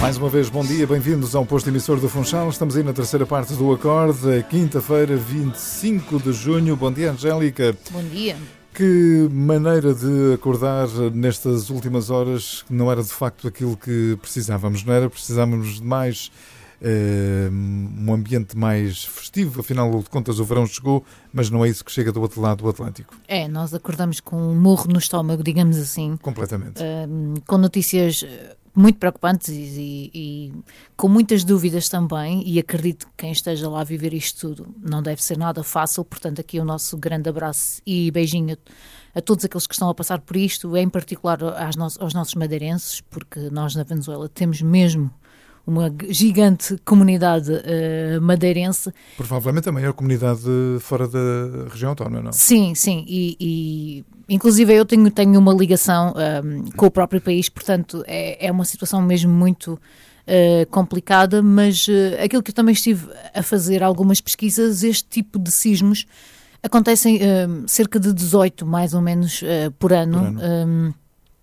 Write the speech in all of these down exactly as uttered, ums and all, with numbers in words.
Mais uma vez, bom dia, bem-vindos ao posto emissor do Funchal. Estamos aí na terceira parte do Acorde, quinta-feira, vinte e cinco de junho. Bom dia, Angélica. Bom dia. Que maneira de acordar nestas últimas horas, não era de facto aquilo que precisávamos, não era? Precisávamos de mais, uh, um ambiente mais festivo, afinal de contas o verão chegou, mas não é isso que chega do outro lado do Atlântico. É, nós acordamos com um murro no estômago, digamos assim. Completamente. Uh, com notícias muito preocupantes e, e, e com muitas dúvidas também, e acredito que quem esteja lá a viver isto tudo não deve ser nada fácil, portanto aqui o nosso grande abraço e beijinho a, a todos aqueles que estão a passar por isto, em particular às no, aos nossos madeirenses, porque nós na Venezuela temos mesmo uma gigante comunidade uh, madeirense. Provavelmente a maior comunidade fora da região autónoma, não? Sim, sim, e, e inclusive eu tenho, tenho uma ligação um, com o próprio país, portanto é, é uma situação mesmo muito uh, complicada, mas uh, aquilo que eu também estive a fazer algumas pesquisas, este tipo de sismos acontecem uh, cerca de dezoito, mais ou menos, uh, por ano. Por ano. Um,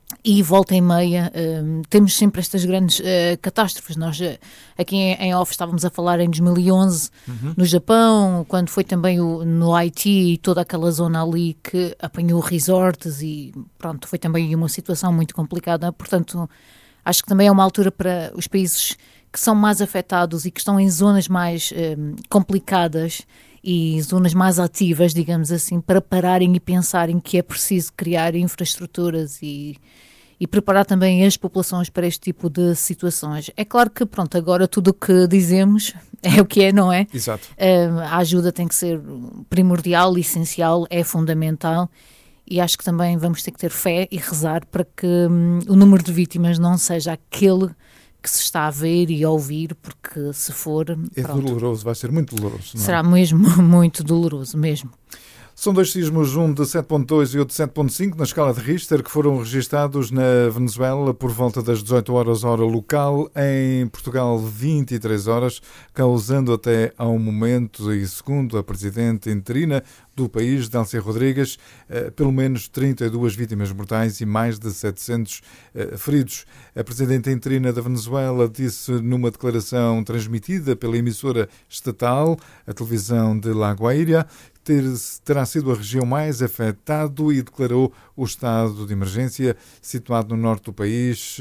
E volta e meia, um, temos sempre estas grandes uh, catástrofes. Nós uh, aqui em, em off estávamos a falar em dois mil e onze, uhum. no Japão, quando foi também o, no Haiti e toda aquela zona ali que apanhou resorts e pronto, foi também uma situação muito complicada. Portanto, acho que também é uma altura para os países que são mais afetados e que estão em zonas mais um, complicadas e zonas mais ativas, digamos assim, para pararem e pensarem que é preciso criar infraestruturas e, e preparar também as populações para este tipo de situações. É claro que, pronto, agora tudo o que dizemos é o que é, não é? Exato. Uh, a ajuda tem que ser primordial, essencial, é fundamental, e acho que também vamos ter que ter fé e rezar para que um, o número de vítimas não seja aquele que se está a ver e a ouvir, porque se for... É pronto, doloroso, vai ser muito doloroso. Não é? Será mesmo muito doloroso, mesmo. São dois sismos, um de sete ponto dois e outro de sete ponto cinco, na escala de Richter, que foram registados na Venezuela por volta das dezoito horas, hora local, em Portugal vinte e três horas, causando até ao momento, e segundo a presidente interina do país, Délcia Rodrigues, pelo menos trinta e duas vítimas mortais e mais de setecentos feridos. A presidente interina da Venezuela disse numa declaração transmitida pela emissora estatal, a televisão de La Guaira, ter, terá sido a região mais afetada e declarou o estado de emergência situado no norte do país,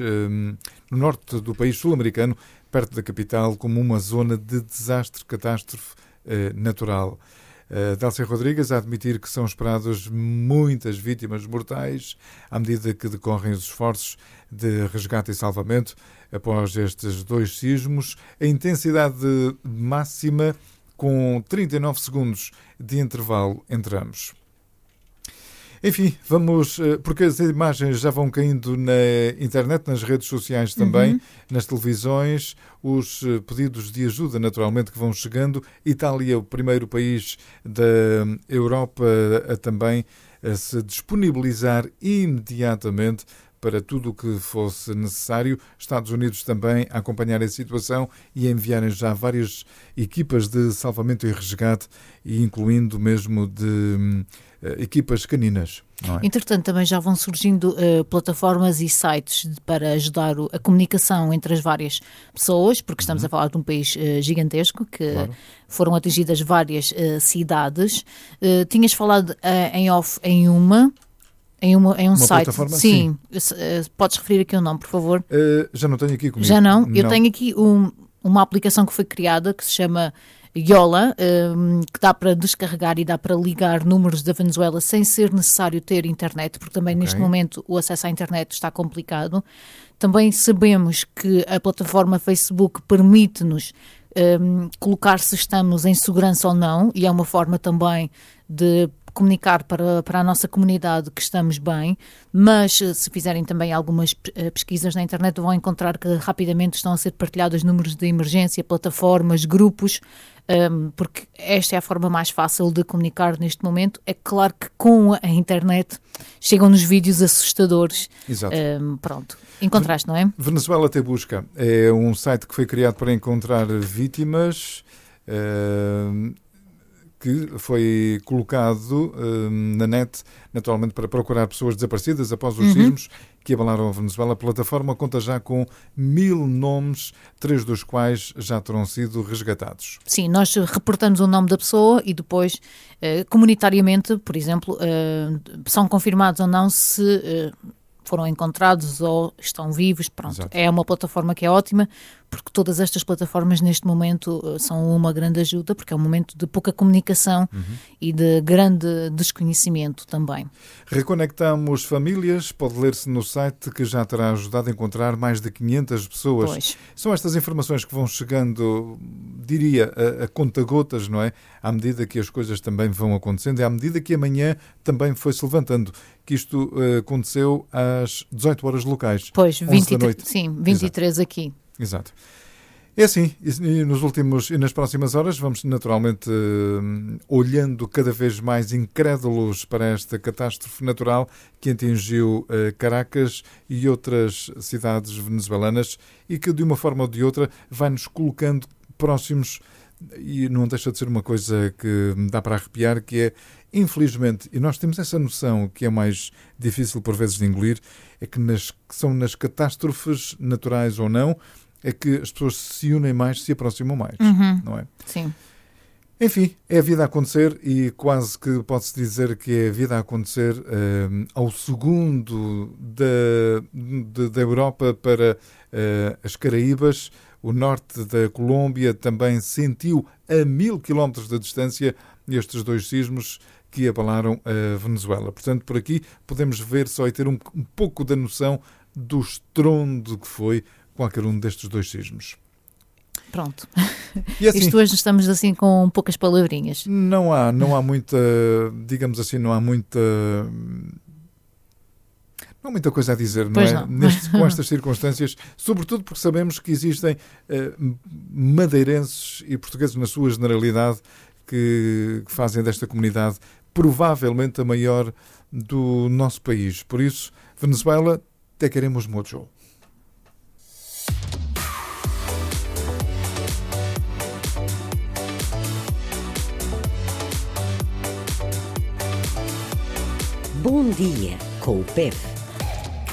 no norte do país sul-americano, perto da capital, como uma zona de desastre, catástrofe natural. Uh, Délcia Rodrigues a admitir que são esperadas muitas vítimas mortais à medida que decorrem os esforços de resgate e salvamento após estes dois sismos. A intensidade máxima com trinta e nove segundos de intervalo entre ambos. Enfim, vamos, porque as imagens já vão caindo na internet, nas redes sociais também, uhum. nas televisões, os pedidos de ajuda, naturalmente, que vão chegando. Itália, o primeiro país da Europa a também a se disponibilizar imediatamente para tudo o que fosse necessário. Estados Unidos também a acompanhar a situação e a enviarem já várias equipas de salvamento e resgate, incluindo mesmo de uh, equipas caninas. Não é? Entretanto, também já vão surgindo uh, plataformas e sites para ajudar o, a comunicação entre as várias pessoas, porque estamos uhum. a falar de um país uh, gigantesco, que claro. foram atingidas várias uh, cidades. Uh, tinhas falado uh, em off em uma... Em, uma, em um uma site, plataforma? sim. sim. Podes referir aqui o nome, por favor? Uh, já não tenho aqui comigo. Já não? não. Eu tenho aqui um, uma aplicação que foi criada que se chama Yola, um, que dá para descarregar e dá para ligar números da Venezuela sem ser necessário ter internet, porque também okay. neste momento o acesso à internet está complicado. Também sabemos que a plataforma Facebook permite-nos um, colocar se estamos em segurança ou não, e é uma forma também de comunicar para, para a nossa comunidade que estamos bem, mas se fizerem também algumas pesquisas na internet vão encontrar que rapidamente estão a ser partilhados números de emergência, plataformas, grupos, um, porque esta é a forma mais fácil de comunicar neste momento. É claro que com a internet chegam-nos vídeos assustadores. Exato. Um, pronto, encontraste, não é? Venezuela Te Busca é um site que foi criado para encontrar vítimas uh, que foi colocado uh, na net, naturalmente para procurar pessoas desaparecidas após os uhum. sismos que abalaram a Venezuela. A plataforma conta já com mil nomes, três dos quais já terão sido resgatados. Sim, nós reportamos o nome da pessoa e depois, uh, comunitariamente, por exemplo, uh, são confirmados ou não se... Uh, foram encontrados ou estão vivos, pronto. Exato. É uma plataforma que é ótima, porque todas estas plataformas neste momento são uma grande ajuda, porque é um momento de pouca comunicação uhum. e de grande desconhecimento também. Reconectamos famílias, pode ler-se no site, que já terá ajudado a encontrar mais de quinhentas pessoas. Pois. São estas informações que vão chegando, diria, a, a conta-gotas, não é? À medida que as coisas também vão acontecendo e à medida que amanhã também foi-se levantando, que isto uh, aconteceu às dezoito horas locais. Pois, vinte da noite. Sim, vinte e três Exato. Aqui. Exato. É assim, e nos últimos e nas próximas horas vamos naturalmente uh, olhando cada vez mais incrédulos para esta catástrofe natural que atingiu uh, Caracas e outras cidades venezuelanas e que de uma forma ou de outra vai nos colocando próximos, e não deixa de ser uma coisa que me dá para arrepiar, que é, infelizmente, e nós temos essa noção que é mais difícil por vezes de engolir, é que, nas, que são nas catástrofes naturais ou não, é que as pessoas se unem mais, se aproximam mais, uhum. não é? Sim. Enfim, é a vida a acontecer e quase que pode-se dizer que é a vida a acontecer uh, ao segundo da, de, da Europa para uh, as Caraíbas. O norte da Colômbia também sentiu a mil quilómetros de distância estes dois sismos que abalaram a Venezuela. Portanto, por aqui podemos ver só e ter um, um pouco da noção do estrondo que foi qualquer um destes dois sismos. Pronto. E assim, isto hoje estamos assim com poucas palavrinhas. Não há, não há muita, digamos assim, não há muita... Não há muita coisa a dizer, não pois é? Não. Neste, com estas circunstâncias, sobretudo porque sabemos que existem uh, madeirenses e portugueses na sua generalidade que, que fazem desta comunidade provavelmente a maior do nosso país. Por isso, Venezuela, te queremos mucho. Bom dia com o P E F.